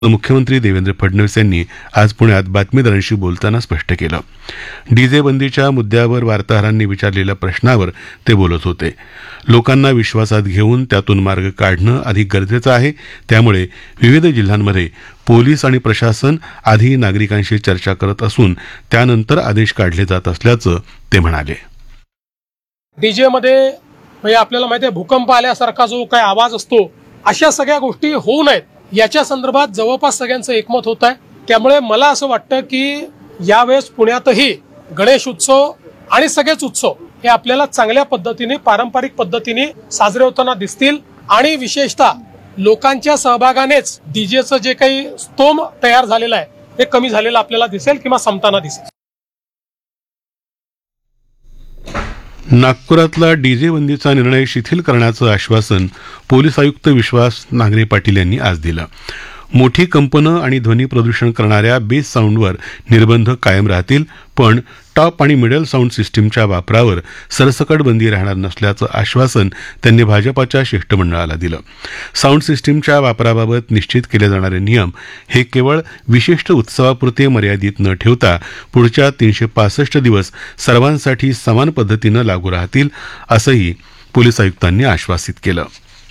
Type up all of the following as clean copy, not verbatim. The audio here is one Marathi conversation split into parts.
मुख्यमंत्री देवेंद्र फडणवीस यांनी आज पुण्यात बातमीदारांशी बोलताना स्पष्ट केलं. डीजे बंदीच्या मुद्द्यावर वार्ताहरांनी विचारलेल्या प्रश्नावर ते बोलत होते. लोकांना विश्वासात घेऊन त्यातून मार्ग काढणं अधिक गरजेचं आहे. त्यामुळे विविध जिल्ह्यांमध्ये पोलीस आणि प्रशासन आधी नागरिकांशी चर्चा करत असून त्यानंतर आदेश काढले जात असल्याचं ते म्हणाले. डीजेमध्ये म्हणजे आपल्याला माहिती आहे भूकंप आल्यासारखा जो काही आवाज असतो अशा सगळ्या गोष्टी होऊ नयेत याच्या संदर्भात जवळपास सगळ्यांचं एकमत होत आहे. त्यामुळे मला असं वाटतं की यावेळेस पुण्यातही गणेश उत्सव आणि सगळेच उत्सव हे आपल्याला चांगल्या पद्धतीने पारंपरिक पद्धतीने साजरे होताना दिसतील आणि विशेषतः लोकांच्या सहभागानेच डीजेचं जे काही स्तोम तयार झालेलं आहे हे कमी झालेलं आपल्याला दिसेल किंवा संपताना दिसेल. नागपुरातला डीजे बंदीचा निर्णय शिथिल करण्याचं आश्वासन पोलीस आयुक्त विश्वास नांगरे पाटील यांनी आज दिलं. मोठी कंपनं आणि ध्वनी प्रदूषण करणाऱ्या बेस साऊंडवर निर्बंध कायम राहतील, पण टॉप आणि मिडल साऊंड सिस्टीमच्या वापरावर सरसकट बंदी राहणार नसल्याचं आश्वासन त्यांनी भाजपाच्या शिष्टमंडळाला दिलं. साऊंड सिस्टीमच्या वापराबाबत निश्चित केले जाणारे नियम हे केवळ विशिष्ट उत्सवापुरते मर्यादित न ठेवता पुढच्या 365 दिवस सर्वांसाठी समान पद्धतीनं लागू राहतील, असंही पोलीस आयुक्तांनी आश्वासित केलं.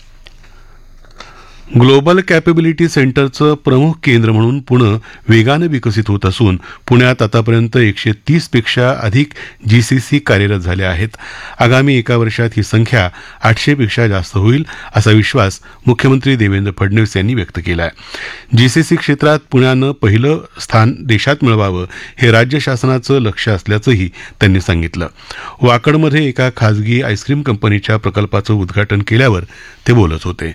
ग्लोबल कॅपेबिलिटी सेंटरचं प्रमुख केंद्र म्हणून पुणे वेगानं विकसित होत असून पुण्यात आतापर्यंत 130 पेक्षा अधिक जीसीसी कार्यरत झाले आहेत. आगामी एका वर्षात ही संख्या 800 पेक्षा जास्त होईल असा विश्वास मुख्यमंत्री देवेंद्र फडणवीस यांनी व्यक्त केला आहे. जीसीसी क्षेत्रात पुण्यानं पहिलं स्थान देशात मिळवावं हे राज्य शासनाचं लक्ष्य असल्याचंही त्यांनी सांगितलं. वाकडमध्ये एका खासगी आईस्क्रीम कंपनीच्या प्रकल्पाचं उद्घाटन केल्यावर ते बोलत होते.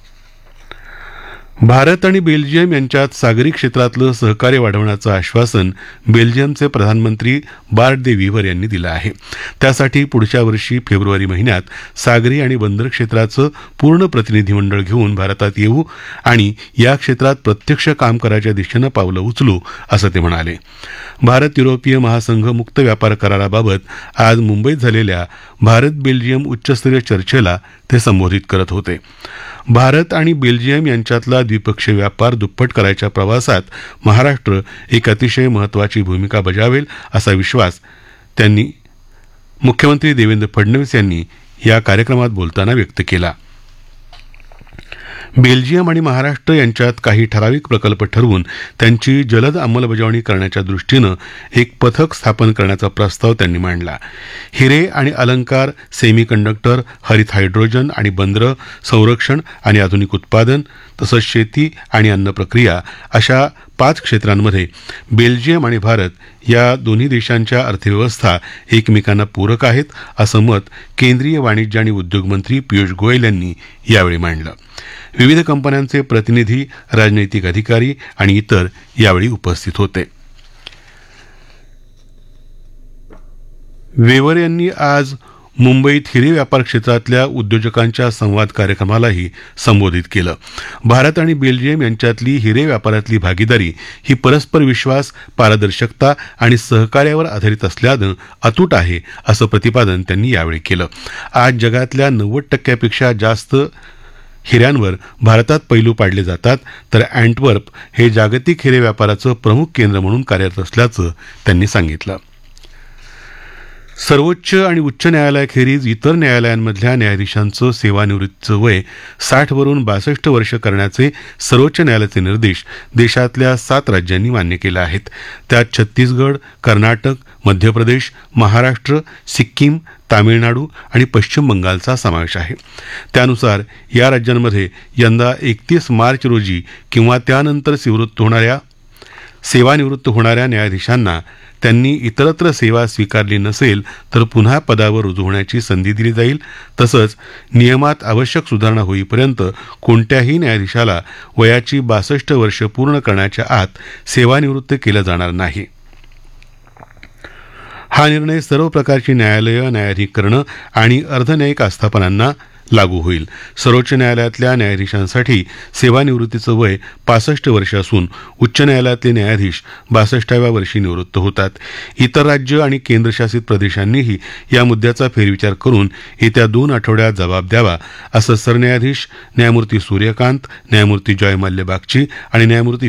भारत आणि बेल्जियम यांच्यात सागरी क्षेत्रातलं सहकार्य वाढवण्याचं आश्वासन बेल्जियमचे प्रधानमंत्री बार्ट दे वीवर यांनी दिलं आहे. त्यासाठी पुढच्या वर्षी फेब्रुवारी महिन्यात सागरी आणि बंदर क्षेत्राचं पूर्ण प्रतिनिधीमंडळ घेऊन भारतात येऊ आणि या क्षेत्रात प्रत्यक्ष काम करायच्या दिशेनं पावलं उचलू, असं ते म्हणाले. भारत युरोपीय महासंघ मुक्त व्यापार कराराबाबत आज मुंबईत झालेल्या भारत बेल्जियम उच्चस्तरीय चर्चेला ते संबोधित करत होते. भारत आणि बेल्जियम यांच्यातला द्विपक्षीय व्यापार दुप्पट करायच्या प्रवासात महाराष्ट्र एक अतिशय महत्त्वाची भूमिका बजावेल असा विश्वास त्यांनी मुख्यमंत्री देवेंद्र फडणवीस यांनी या कार्यक्रमात बोलताना व्यक्त केला. बेल्जियम आणि महाराष्ट्र यांच्यात काही ठराविक प्रकल्प ठरवून त्यांची जलद अंमलबजावणी करण्याच्या दृष्टीनं एक पथक स्थापन करण्याचा प्रस्ताव त्यांनी मांडला. हिरे आणि अलंकार, सेमीकंडक्टर, हरित हायड्रोजन आणि बंदरं, संरक्षण आणि आधुनिक उत्पादन तसंच शेती आणि अन्न प्रक्रिया अशा 5 क्षेत्रांमध्ये बेल्जियम आणि भारत या दोन्ही देशांच्या अर्थव्यवस्था एकमेकांना पूरक आहेत, असं मत केंद्रीय वाणिज्य आणि उद्योग मंत्री पियुष गोयल यांनी यावेळी मांडलं. विविध कंपन्यांचे प्रतिनिधी, राजनैतिक अधिकारी आणि इतर यावेळी उपस्थित होते. वेवर यांनी आज मुंबईत हिरे व्यापार क्षेत्रातल्या उद्योजकांच्या संवाद कार्यक्रमालाही संबोधित केलं. भारत आणि बेल्जियम यांच्यातली हिरे व्यापारातली भागीदारी ही परस्पर विश्वास, पारदर्शकता आणि सहकार्यावर आधारित असल्यानं अतूट आहे, असं प्रतिपादन त्यांनी यावेळी केलं. आज जगातल्या 90% जास्त हिऱ्यांवर भारतात पैलू पाडले जातात, तर अँटवर्प हे जागतिक हिरे व्यापाराचं प्रमुख केंद्र म्हणून कार्यरत असल्याचं त्यांनी सांगितलं. सर्वोच्च आणि उच्च न्यायालयाखेरीज इतर न्यायालयांमधल्या न्यायाधीशांचं सेवानिवृत्तीचं वय 60 वरून 62 वर्ष करण्याचे सर्वोच्च न्यायालयाचे निर्देश देशातल्या 7 राज्यांनी मान्य केले आहेत. त्यात छत्तीसगड, कर्नाटक, मध्य प्रदेश, महाराष्ट्र, सिक्कीम, तामिळनाडू आणि पश्चिम बंगालचा समावेश आहे. त्यानुसार या राज्यांमध्ये यंदा 31 मार्च रोजी किंवा त्यानंतर सेवानिवृत्त होणाऱ्या न्यायाधीशांना त्यांनी इतरत्र सेवा स्वीकारली नसेल तर पुन्हा पदावर रुजू होण्याची संधी दिली जाईल. तसंच नियमात आवश्यक सुधारणा होईपर्यंत कोणत्याही न्यायाधीशाला वयाची 62 वर्ष पूर्ण करण्याच्या आत सेवानिवृत्त केलं जाणार नाही. हा निर्णय सर्व प्रकारची न्यायालयं, न्यायाधिकरणं आणि अर्धन्यायिक आस्थापनांना लागू होईल. सर्वोच्च न्यायालयातल्या न्यायाधीशांसाठी सेवानिवृत्तीचं वय 65 वर्ष असून उच्च न्यायालयातले न्यायाधीश 62व्या वर्षी निवृत्त होतात. इतर राज्य आणि केंद्रशासित प्रदेशांनीही या मुद्द्याचा फेरविचार करून येत्या 2 आठवड्यात जबाब द्यावा असं सरन्यायाधीश न्यायमूर्ती सूर्यकांत, न्यायमूर्ती जॉय मल्ल्या बागची आणि न्यायमूर्ती